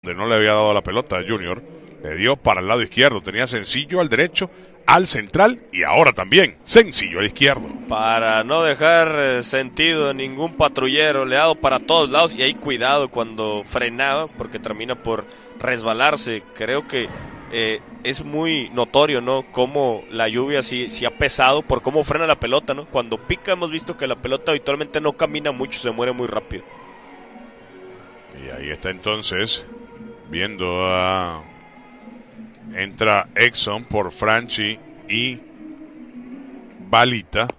no le había dado la pelota a Junior, le dio para el lado izquierdo, tenía sencillo al derecho, al central y ahora también sencillo al izquierdo. Para no dejar sentido ningún patrullero, le ha dado para todos lados y hay cuidado cuando frenaba porque termina por resbalarse. Creo que es muy notorio, ¿no? Cómo la lluvia sí ha pesado por cómo frena la pelota, ¿no? Cuando pica hemos visto que la pelota habitualmente no camina mucho, se muere muy rápido. Y ahí está entonces, viendo a... Entra Exxon por Franchi y Balita.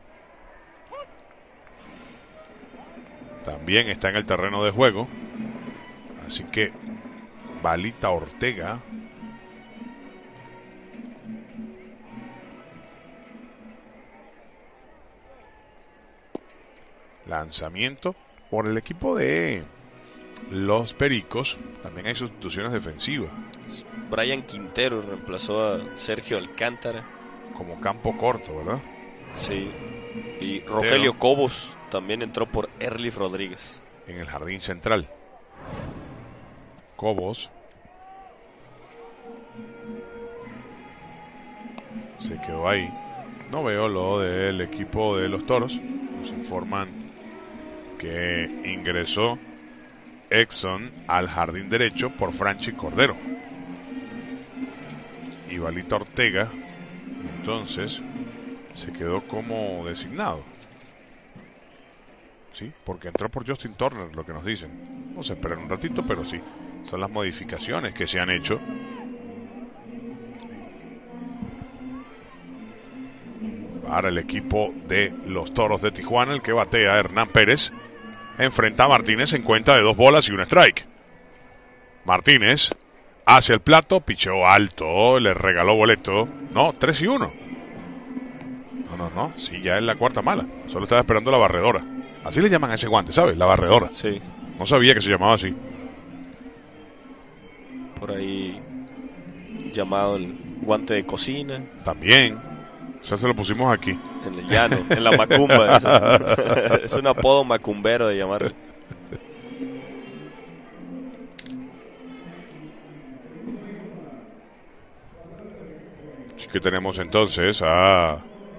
También está en el terreno de juego. Así que Balita Ortega. Lanzamiento por el equipo de los Pericos. También hay sustituciones defensivas. Brian Quintero reemplazó a Sergio Alcántara. Como campo corto, ¿verdad? Sí. Y Rogelio Cobos también entró por Erlis Rodríguez. En el jardín central. Cobos. Se quedó ahí. No veo lo del equipo de los Toros. Nos informan que ingresó Exxon al jardín derecho por Franchi Cordero. Y Balita Ortega entonces se quedó como designado. Sí, porque entró por Justin Turner, lo que nos dicen. Vamos a esperar un ratito, pero sí, son las modificaciones que se han hecho. Para el equipo de los Toros de Tijuana, el que batea Hernán Pérez enfrenta a Martínez en cuenta de 2 bolas y un strike. Martínez hacia el plato, picheó alto, le regaló boleto. No, 3-1. No, sí, ya es la cuarta mala. Solo estaba esperando la barredora. Así le llaman a ese guante, ¿sabes? La barredora. Sí. No sabía que se llamaba así. Por ahí llamado el guante de cocina. También. Eso se lo pusimos aquí. En el llano, en la macumba. Es un apodo macumbero de llamarle. Así que tenemos entonces a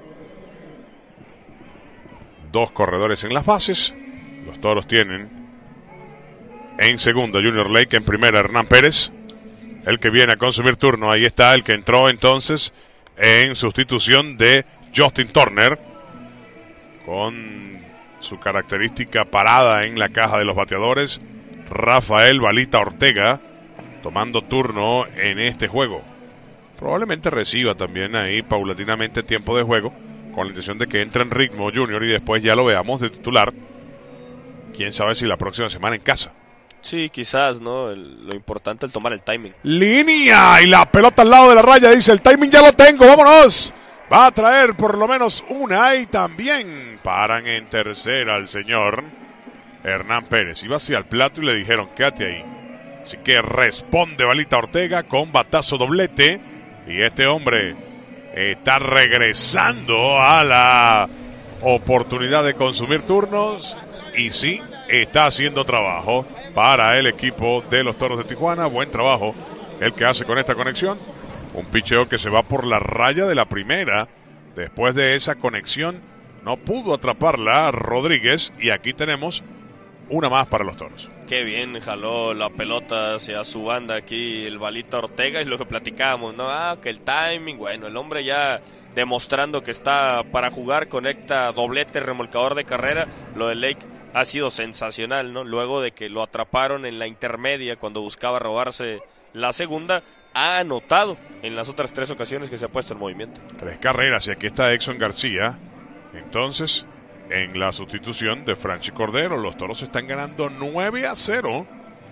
2 corredores en las bases. Los Toros tienen en segunda Junior Lake, en primera Hernán Pérez, el que viene a consumir turno. Ahí está el que entró entonces en sustitución de Justin Turner, con su característica parada en la caja de los bateadores, Rafael Balita Ortega, tomando turno en este juego. Probablemente reciba también ahí paulatinamente tiempo de juego, con la intención de que entre en ritmo Junior y después ya lo veamos de titular. Quién sabe si la próxima semana en casa. Sí, quizás, ¿no? Lo importante es tomar el timing. Línea y la pelota al lado de la raya, dice el timing ya lo tengo, vámonos. Va a traer por lo menos una y también paran en tercera al señor Hernán Pérez. Iba hacia el plato y le dijeron quédate ahí. Así que responde Balita Ortega con batazo doblete y este hombre está regresando a la oportunidad de consumir turnos y sí, está haciendo trabajo para el equipo de los Toros de Tijuana. Buen trabajo el que hace con esta conexión. Un picheo que se va por la raya de la primera. Después de esa conexión no pudo atraparla Rodríguez y aquí tenemos una más para los Toros. Qué bien jaló la pelota hacia su banda aquí el Balita Ortega y lo que platicábamos, ¿no? Que el timing, bueno, el hombre ya demostrando que está para jugar, conecta doblete, remolcador de carrera. Lo de Lake ha sido sensacional, ¿no? Luego de que lo atraparon en la intermedia cuando buscaba robarse la segunda, ha anotado en las otras 3 ocasiones que se ha puesto en movimiento. 3 carreras y aquí está Exxon García. Entonces, en la sustitución de Franchi Cordero, los Toros están ganando 9-0.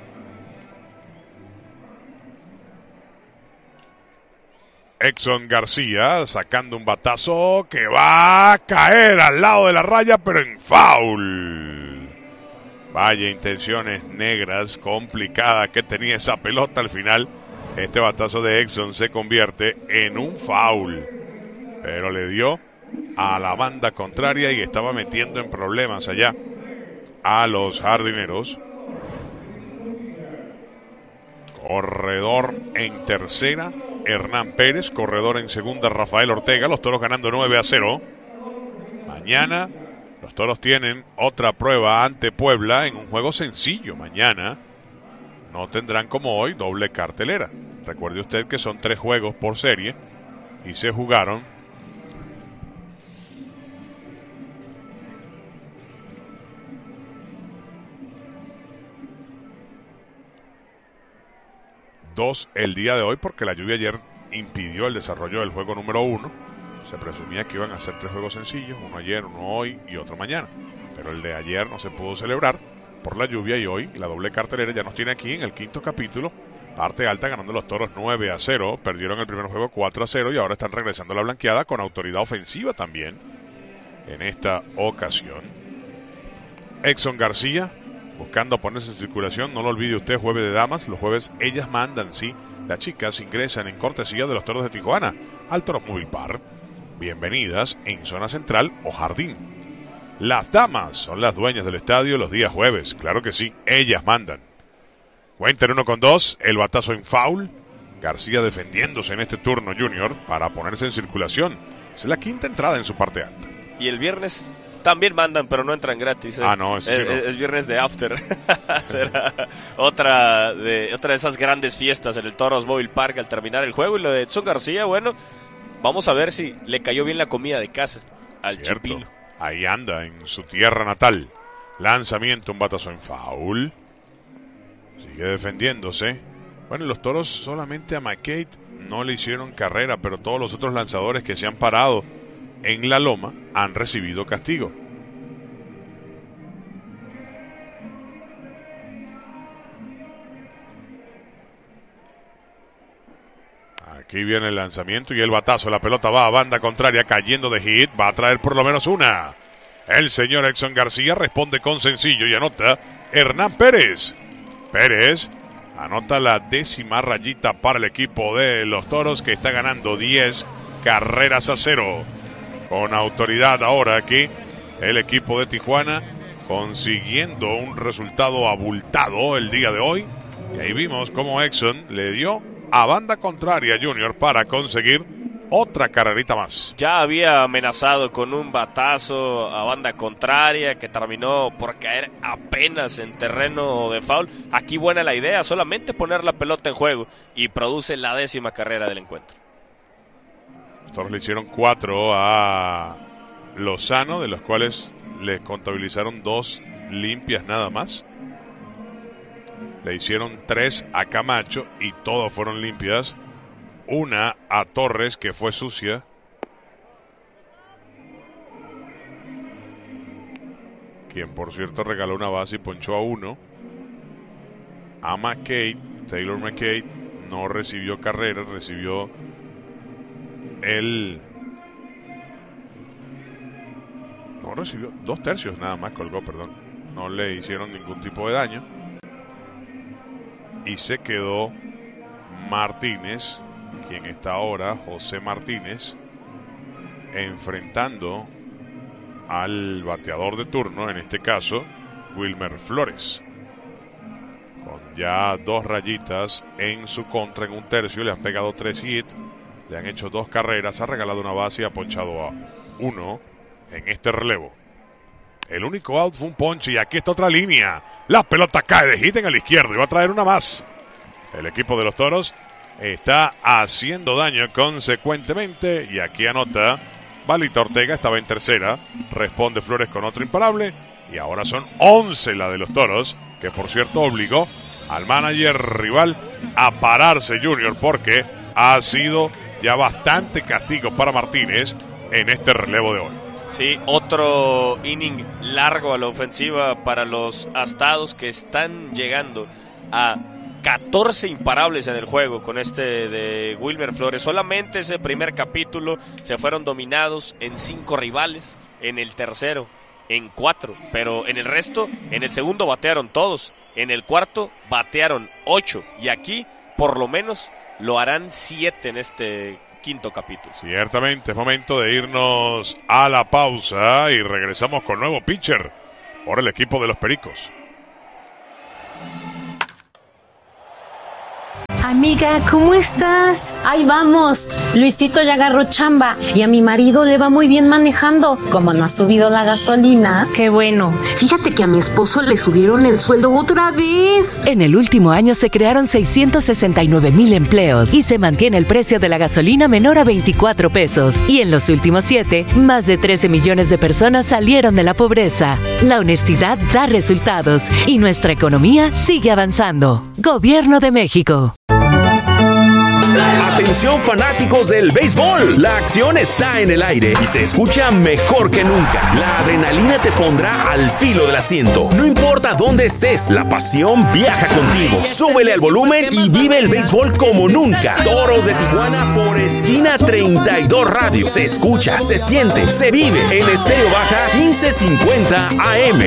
Exxon García sacando un batazo que va a caer al lado de la raya, pero en foul. Vaya intenciones negras, complicada que tenía esa pelota al final. Este batazo de Exxon se convierte en un foul, pero le dio a la banda contraria y estaba metiendo en problemas allá a los jardineros. Corredor en tercera, Hernán Pérez. Corredor en segunda, Rafael Ortega. Los Toros ganando 9-0. Mañana los Toros tienen otra prueba ante Puebla en un juego sencillo. Mañana no tendrán como hoy doble cartelera. Recuerde usted que son 3 juegos por serie y se jugaron dos el día de hoy porque la lluvia ayer impidió el desarrollo del juego número 1. Se presumía que iban a ser 3 juegos sencillos, uno ayer, uno hoy y otro mañana. Pero el de ayer no se pudo celebrar por la lluvia y hoy la doble cartelera ya nos tiene aquí en el 5º capítulo. Parte alta ganando los Toros 9-0. Perdieron el primer juego 4-0 y ahora están regresando a la blanqueada con autoridad ofensiva también en esta ocasión. Exxon García buscando ponerse en circulación. No lo olvide usted, jueves de damas. Los jueves ellas mandan, sí. Las chicas ingresan en cortesía de los Toros de Tijuana al Toros Mobile Park. Bienvenidas en zona central o jardín. Las damas son las dueñas del estadio los días jueves. Claro que sí, ellas mandan. Cuenta en 1-2, el batazo en foul. García defendiéndose en este turno, Junior, para ponerse en circulación. Es la 5ª entrada en su parte alta. Y el viernes también mandan, pero no entran gratis. Ah, no, es viernes de after. Será otra de esas grandes fiestas en el Toros Mobile Park al terminar el juego. Y lo de Exxon García, bueno, vamos a ver si le cayó bien la comida de casa al Chipilo. Ahí anda, en su tierra natal. Lanzamiento, un batazo en foul. Sigue defendiéndose. Bueno, los Toros solamente a McKay no le hicieron carrera, pero todos los otros lanzadores que se han parado en la loma han recibido castigo. Aquí viene el lanzamiento y el batazo. La pelota va a banda contraria, cayendo de hit. Va a traer por lo menos una. El señor Exxon García responde con sencillo y anota Hernán Pérez. Pérez anota la 10ª rayita para el equipo de los Toros, que está ganando 10-0. Con autoridad ahora aquí el equipo de Tijuana, consiguiendo un resultado abultado el día de hoy. Y ahí vimos cómo Exxon le dio a banda contraria, Junior, para conseguir otra carrerita más. Ya había amenazado con un batazo a banda contraria que terminó por caer apenas en terreno de foul. Aquí buena la idea, solamente poner la pelota en juego y produce la 10ª carrera del encuentro. Los Toros le hicieron 4 a Lozano, de los cuales le contabilizaron 2 limpias nada más. Le hicieron 3 a Camacho y todas fueron limpias. Una a Torres, que fue sucia. Quien, por cierto, regaló una base y ponchó a 1. A McKay, Taylor McKay, no recibió carrera, recibió no recibió 2 tercios nada más, colgó, perdón. No le hicieron ningún tipo de daño. Y se quedó Martínez, quien está ahora, José Martínez, enfrentando al bateador de turno, en este caso, Wilmer Flores. Con ya 2 rayitas en su contra en un tercio, le han pegado 3 hits, le han hecho 2 carreras, ha regalado una base y ha ponchado a 1 en este relevo. El único out fue un ponche y aquí está otra línea. La pelota cae de hit en el izquierdo y va a traer una más. El equipo de los Toros está haciendo daño consecuentemente y aquí anota Balita Ortega, estaba en tercera, responde Flores con otro imparable y ahora son 11 la de los Toros, que por cierto obligó al manager rival a pararse, Junior, porque ha sido ya bastante castigo para Martínez en este relevo de hoy. Sí, otro inning largo a la ofensiva para los Astados, que están llegando a 14 imparables en el juego con este de Wilmer Flores. Solamente ese primer capítulo se fueron dominados en 5 rivales, en el tercero en 4, pero en el resto, en el segundo batearon todos, en el cuarto batearon 8 y aquí por lo menos lo harán 7 en este quinto capítulo. Ciertamente es momento de irnos a la pausa y regresamos con nuevo pitcher por el equipo de los Pericos. Amiga, ¿cómo estás? Ahí vamos. Luisito ya agarró chamba y a mi marido le va muy bien manejando. Como no ha subido la gasolina. Qué bueno. Fíjate que a mi esposo le subieron el sueldo otra vez. En el último año se crearon 669,000 empleos y se mantiene el precio de la gasolina menor a 24 pesos. Y en los últimos 7, más de 13 millones de personas salieron de la pobreza. La honestidad da resultados y nuestra economía sigue avanzando. Gobierno de México. Atención fanáticos del béisbol, la acción está en el aire y se escucha mejor que nunca. La adrenalina te pondrá al filo del asiento. No importa dónde estés, la pasión viaja contigo. Súbele al volumen y vive el béisbol como nunca. Toros de Tijuana por Esquina 32 Radio. Se escucha, se siente, se vive en Estéreo Baja 1550 AM.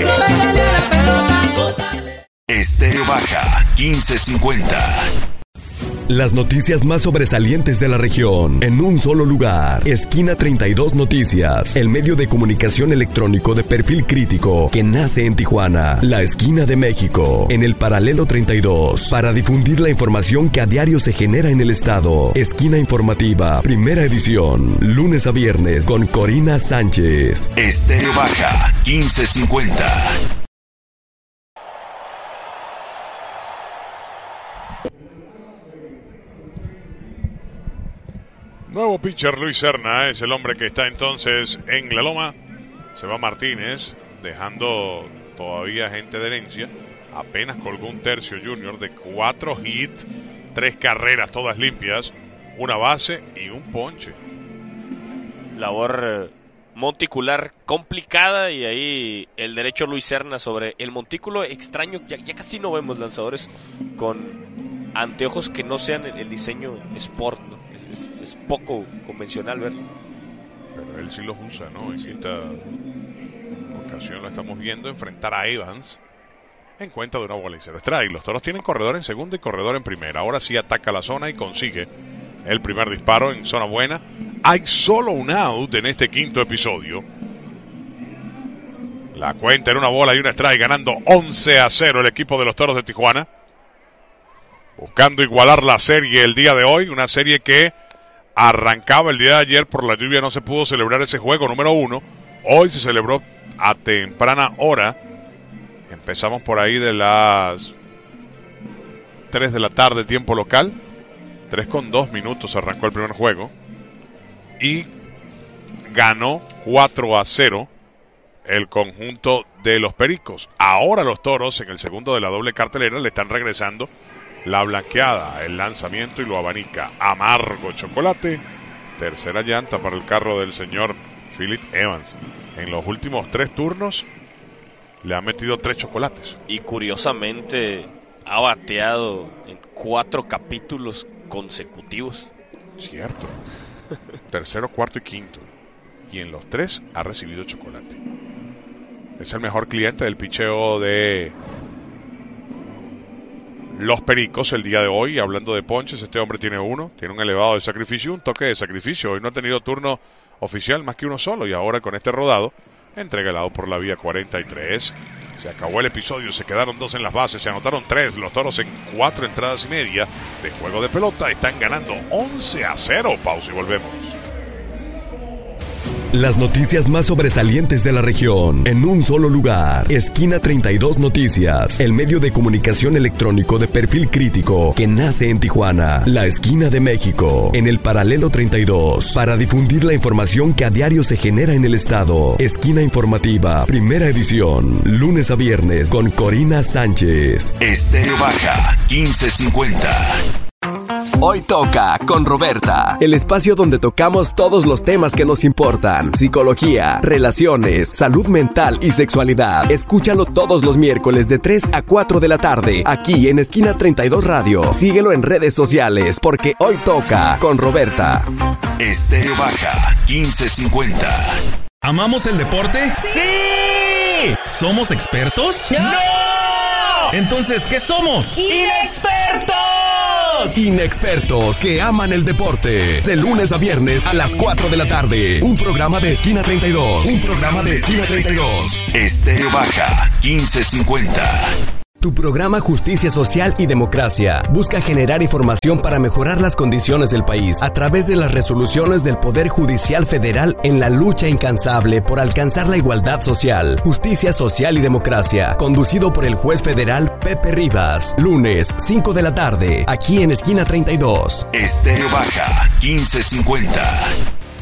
Estéreo Baja 1550. Las noticias más sobresalientes de la región en un solo lugar. Esquina 32 Noticias, el medio de comunicación electrónico de perfil crítico que nace en Tijuana, la esquina de México, en el paralelo 32, para difundir la información que a diario se genera en el estado. Esquina informativa, primera edición, lunes a viernes con Corina Sánchez. Estéreo Baja 1550. Nuevo pitcher Luis Serna es el hombre que está entonces en la loma. Se va Martínez, dejando todavía gente de herencia. Apenas colgó un tercio Junior de 4 hits, 3 carreras todas limpias, una base y un ponche. Labor monticular complicada y ahí el derecho Luis Serna sobre el montículo extraño. Ya casi no vemos lanzadores con anteojos que no sean el diseño Sport, ¿no? Es poco convencional verlo. Pero él sí los usa, ¿no? En esta ocasión lo estamos viendo enfrentar a Evans en cuenta de una bola y 0 strike. Los Toros tienen corredor en segunda y corredor en primera. Ahora sí ataca la zona y consigue el primer disparo en zona buena. Hay solo un out en este quinto episodio. La cuenta en una bola y un strike, ganando 11-0 el equipo de los Toros de Tijuana. Buscando igualar la serie el día de hoy, una serie que arrancaba el día de ayer, por la lluvia no se pudo celebrar ese juego número 1. Hoy se celebró a temprana hora. Empezamos por ahí de las 3 de la tarde, tiempo local. 3:02 arrancó el primer juego. Y ganó 4-0 el conjunto de los Pericos. Ahora los Toros, en el segundo de la doble cartelera, le están regresando la blanqueada, el lanzamiento y lo abanica. Amargo chocolate. Tercera llanta para el carro del señor Philip Evans. En los últimos 3 turnos le ha metido 3 chocolates. Y curiosamente ha bateado en 4 capítulos consecutivos. Cierto. Tercero, cuarto y quinto. Y en los 3 ha recibido chocolate. Es el mejor cliente del picheo de los Pericos el día de hoy. Hablando de ponches, este hombre tiene un elevado de sacrificio, un toque de sacrificio. Hoy no ha tenido turno oficial más que uno solo, y ahora con este rodado entrega el out por la vía 43. Se acabó el episodio, se quedaron 2 en las bases, se anotaron 3. Los Toros en 4 entradas y media de juego de pelota están ganando 11-0. Pausa y volvemos. Las noticias más sobresalientes de la región en un solo lugar. Esquina 32 Noticias, el medio de comunicación electrónico de perfil crítico que nace en Tijuana, la esquina de México, en el paralelo 32, para difundir la información que a diario se genera en el estado. Esquina informativa, primera edición, lunes a viernes con Corina Sánchez. Estéreo Baja 1550. Hoy toca con Roberta, el espacio donde tocamos todos los temas que nos importan: psicología, relaciones, salud mental y sexualidad. Escúchalo todos los miércoles de 3 a 4 de la tarde, aquí en Esquina 32 Radio. Síguelo en redes sociales, porque hoy toca con Roberta. Estéreo Baja 1550. ¿Amamos el deporte? ¡Sí! ¿Somos expertos? ¡No! Entonces, ¿qué somos? ¡Inexpertos! Inexpertos que aman el deporte. De lunes a viernes a las 4 de la tarde. Un programa de Esquina 32. Un programa de Esquina 32. Estéreo Baja 1550. Tu programa Justicia Social y Democracia busca generar información para mejorar las condiciones del país a través de las resoluciones del Poder Judicial Federal en la lucha incansable por alcanzar la igualdad social. Justicia Social y Democracia, conducido por el juez federal Pepe Rivas. Lunes, 5 de la tarde, aquí en Esquina 32. Estéreo Baja, 1550.